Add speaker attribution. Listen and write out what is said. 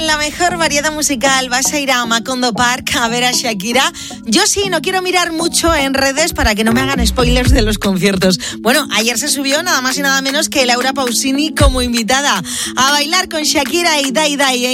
Speaker 1: en la mejor variedad musical. ¿Vas a ir a Macondo Park a ver a Shakira? Yo sí, no quiero mirar mucho en redes para que no me hagan spoilers de los conciertos. Bueno, ayer se subió nada más y nada menos que Laura Pausini como invitada a bailar con Shakira y Dai Dai